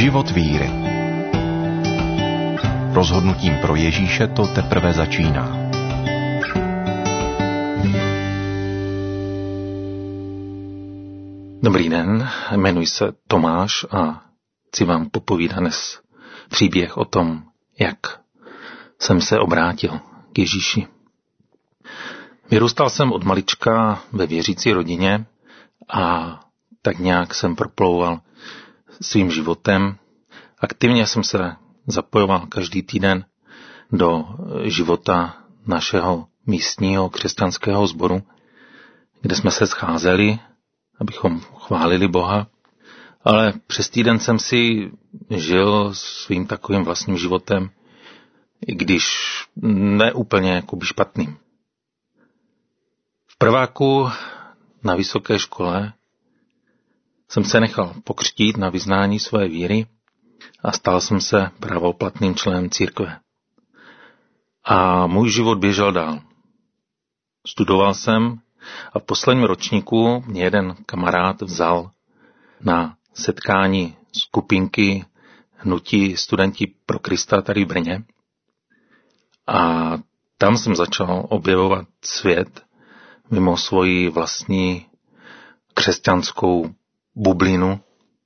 Život víry. Rozhodnutím pro Ježíše to teprve začíná. Dobrý den, jmenuji se Tomáš a chci vám popovídat dnes příběh o tom, jak jsem se obrátil k Ježíši. Vyrůstal jsem od malička ve věřící rodině a tak nějak jsem proplouval svým životem. Aktivně jsem se zapojoval každý týden do života našeho místního křesťanského sboru, kde jsme se scházeli, abychom chválili Boha, ale přes týden jsem si žil svým takovým vlastním životem, i když ne úplně jakoby špatným. V prváku na vysoké škole jsem se nechal pokřtít na vyznání své víry a stal jsem se pravoplatným členem církve. A můj život běžel dál. Studoval jsem a v posledním ročníku mě jeden kamarád vzal na setkání skupinky Hnutí studenti pro Krista tady v Brně. A tam jsem začal objevovat svět mimo svoji vlastní křesťanskou bublinu.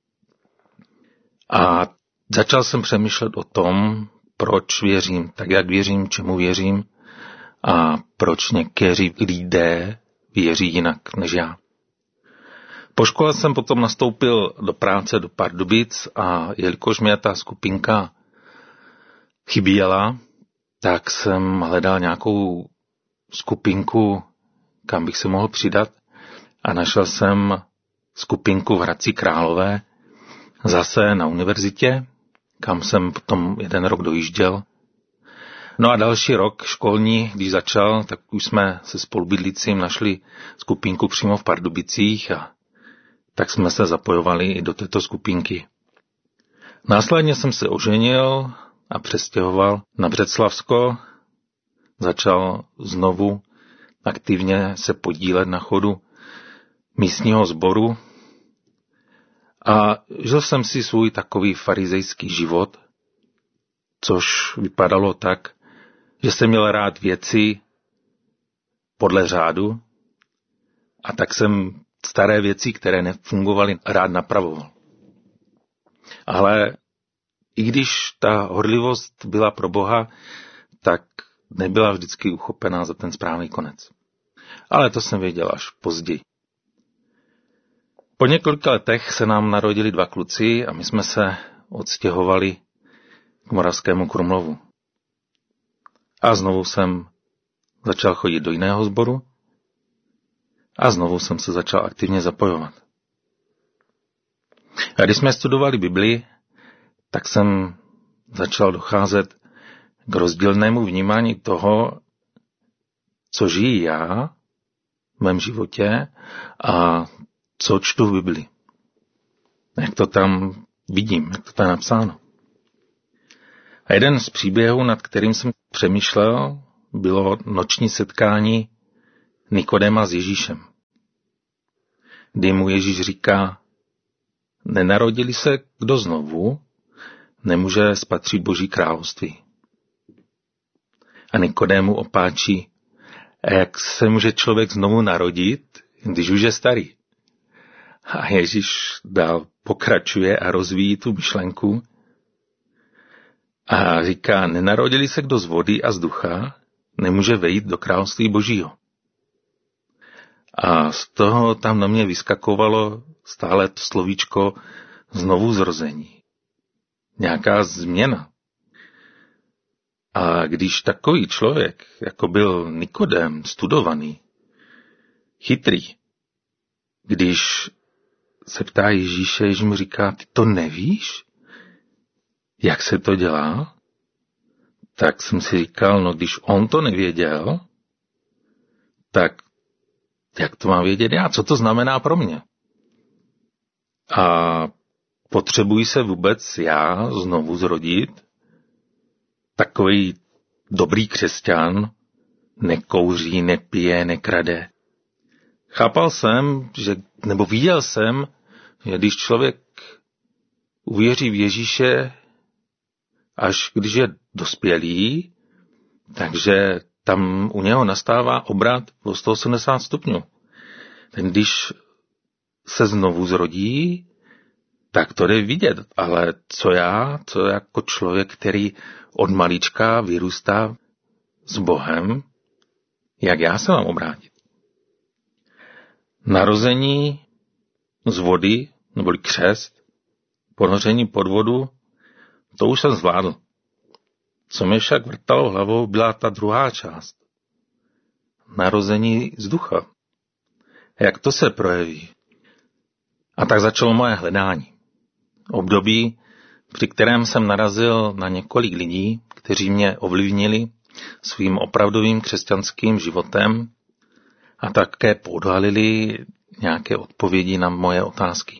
A začal jsem přemýšlet o tom, proč věřím tak, jak věřím, čemu věřím a proč někteří lidé věří jinak než já. Po škole jsem potom nastoupil do práce do Pardubic a jelikož mě ta skupinka chyběla, tak jsem hledal nějakou skupinku, kam bych se mohl přidat a našel jsem skupinku v Hradci Králové, zase na univerzitě, kam jsem potom jeden rok dojížděl. No a další rok školní, když začal, tak už jsme se spolubydlícím našli skupinku přímo v Pardubicích a tak jsme se zapojovali i do této skupinky. Následně jsem se oženil a přestěhoval na Břeclavsko, začal znovu aktivně se podílet na chodu místního sboru a žil jsem si svůj takový farizejský život, což vypadalo tak, že jsem měl rád věci podle řádu a tak jsem staré věci, které nefungovaly, rád napravoval. Ale i když ta horlivost byla pro Boha, tak nebyla vždycky uchopená za ten správný konec. Ale to jsem věděl až později. Po několika letech se nám narodili 2 kluci a my jsme se odstěhovali k Moravskému Krumlovu. A znovu jsem začal chodit do jiného sboru a znovu jsem se začal aktivně zapojovat. A když jsme studovali Bibli, tak jsem začal docházet k rozdílnému vnímání toho, co žiji já v mém životě a co čtu v Bibli. Jak to tam vidím, jak to tam je napsáno. A jeden z příběhů, nad kterým jsem přemýšlel, bylo noční setkání Nikodéma s Ježíšem, kdy mu Ježíš říká, nenarodili se kdo znovu, nemůže spatřit Boží království. A Nikodému opáčí, a jak se může člověk znovu narodit, když už je starý. A Ježíš dál pokračuje a rozvíjí tu myšlenku a říká, nenarodili se kdo z vody a z ducha, nemůže vejít do království Božího. A z toho tam na mě vyskakovalo stále to slovíčko znovu zrození. Nějaká změna. A když takový člověk, jako byl Nikodém, studovaný, chytrý, když se ptá Ježíše, Ježíš mu říká, ty to nevíš? Jak se to dělá? Tak jsem si říkal, no když on to nevěděl, tak jak to mám vědět já? Co to znamená pro mě? A potřebuji se vůbec já znovu zrodit? Takový dobrý křesťan nekouří, nepije, nekrade. Chápal jsem, nebo viděl jsem, že když člověk uvěří v Ježíše, až když je dospělý, takže tam u něho nastává obrat o 180 stupňů. Ten, když se znovu zrodí, tak to jde vidět. Ale co jako člověk, který od malička vyrůstá s Bohem, jak já se mám obrátit? Narození z vody, neboli křest, ponoření pod vodu, to už jsem zvládl. Co mě však vrtalo hlavou, byla ta druhá část. Narození z ducha. Jak to se projeví? A tak začalo moje hledání. Období, při kterém jsem narazil na několik lidí, kteří mě ovlivnili svým opravdovým křesťanským životem a také podhalili nějaké odpovědi na moje otázky.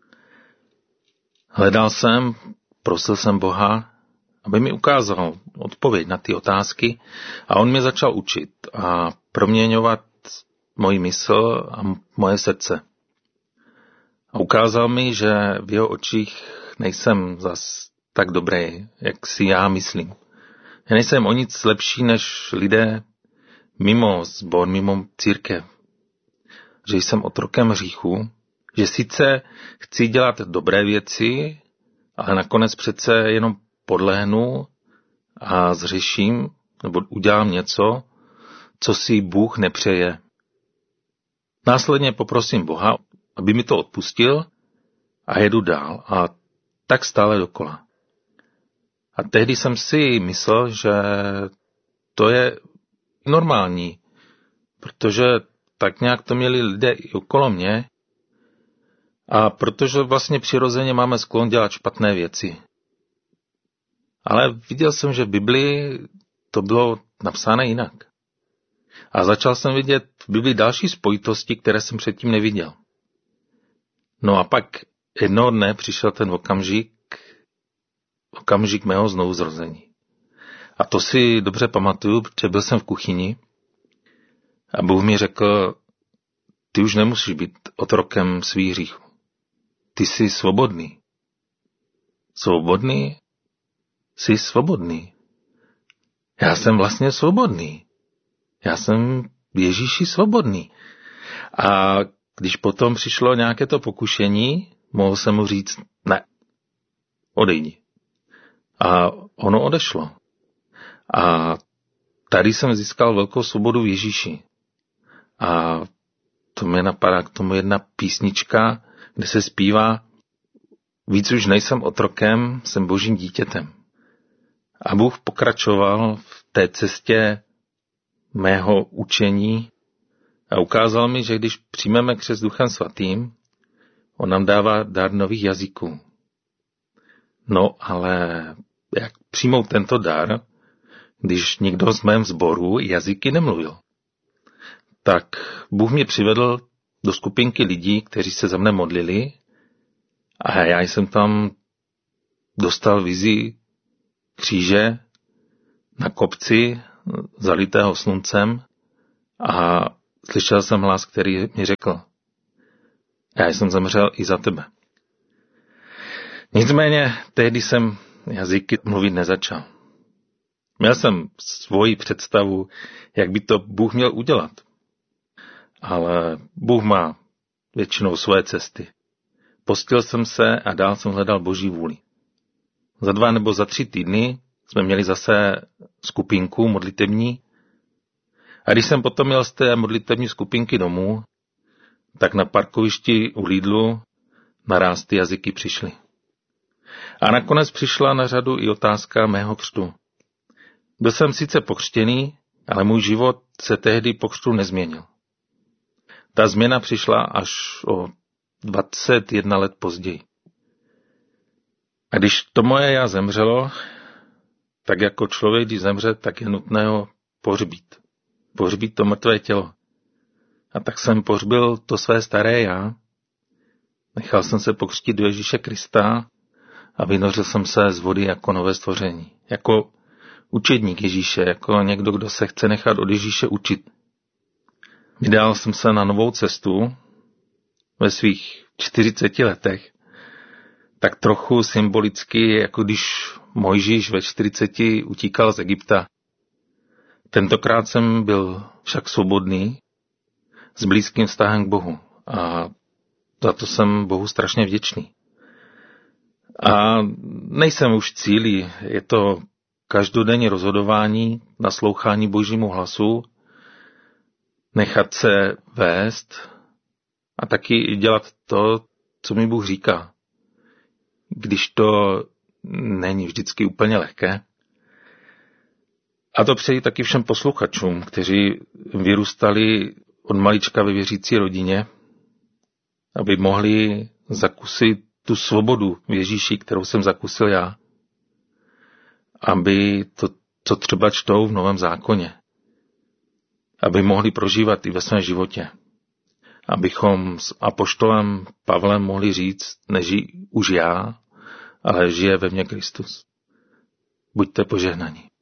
Hledal jsem, prosil jsem Boha, aby mi ukázal odpověď na ty otázky a on mě začal učit a proměňovat moji mysl a moje srdce. A ukázal mi, že v jeho očích nejsem zas tak dobrý, jak si já myslím. Já nejsem o nic lepší než lidé mimo sbor, mimo církev. Že jsem otrokem hříchu, že sice chci dělat dobré věci, ale nakonec přece jenom podlehnu a zřeším nebo udělám něco, co si Bůh nepřeje. Následně poprosím Boha, aby mi to odpustil a jedu dál a tak stále dokola. A tehdy jsem si myslel, že to je normální, protože tak nějak to měli lidé i okolo mě a protože vlastně přirozeně máme sklon dělat špatné věci. Ale viděl jsem, že v Biblii to bylo napsáno jinak. A začal jsem vidět v Biblii další spojitosti, které jsem předtím neviděl. No a pak jednoho dne přišel ten okamžik mého znovuzrození. A to si dobře pamatuju, protože byl jsem v kuchyni a Bůh mi řekl, ty už nemusíš být otrokem svých hříchů. Ty jsi svobodný. Svobodný? Jsi svobodný. Já jsem vlastně svobodný. Já jsem Ježíši svobodný. A když potom přišlo nějaké to pokušení, mohl jsem mu říct, ne, odejdi. A ono odešlo. A tady jsem získal velkou svobodu v Ježíši. A to mě napadá k tomu jedna písnička, kde se zpívá, víc už nejsem otrokem, jsem božím dítětem. A Bůh pokračoval v té cestě mého učení a ukázal mi, že když přijmeme křest Duchem Svatým, on nám dává dar nových jazyků. No ale jak přijmout tento dar, když nikdo z mém sboru jazyky nemluvil? Tak Bůh mě přivedl do skupinky lidí, kteří se za mne modlili a já jsem tam dostal vizi kříže na kopci zalitého sluncem a slyšel jsem hlas, který mi řekl, já jsem zemřel i za tebe. Nicméně tehdy jsem jazyky mluvit nezačal. Měl jsem svoji představu, jak by to Bůh měl udělat. Ale Bůh má většinou svoje cesty. Postil jsem se a dál jsem hledal Boží vůli. Za 2 nebo za 3 týdny jsme měli zase skupinku modlitevní. A když jsem potom měl z té modlitevní skupinky domů, tak na parkovišti u Lidlu naráz ty jazyky přišly. A nakonec přišla na řadu i otázka mého křtu. Byl jsem sice pokřtěný, ale můj život se tehdy po křtu nezměnil. Ta změna přišla až o 21 let později. A když to moje já zemřelo, tak jako člověk, když zemře, tak je nutné ho pohřbít. Pohřbít to mrtvé tělo. A tak jsem pohřbil to své staré já. Nechal jsem se pokřtít do Ježíše Krista a vynořil jsem se z vody jako nové stvoření. Jako učedník Ježíše, jako někdo, kdo se chce nechat od Ježíše učit. Vydal jsem se na novou cestu ve svých 40 letech. tak trochu symbolicky, jako když Mojžíš ve 40 utíkal z Egypta. Tentokrát jsem byl však svobodný, s blízkým vztahem k Bohu a za to jsem Bohu strašně vděčný. A nejsem už cílí, je to každodenní rozhodování, naslouchání Božímu hlasu, nechat se vést a taky dělat to, co mi Bůh říká. Když to není vždycky úplně lehké. A to přeji taky všem posluchačům, kteří vyrůstali od malička ve věřící rodině, aby mohli zakusit tu svobodu v Ježíši, kterou jsem zakusil já. Aby to, co třeba čtou v Novém zákoně, aby mohli prožívat i ve svém životě. Abychom s apoštolem Pavlem mohli říct, nežijí už já, ale žije ve mně Kristus. Buďte požehnaní.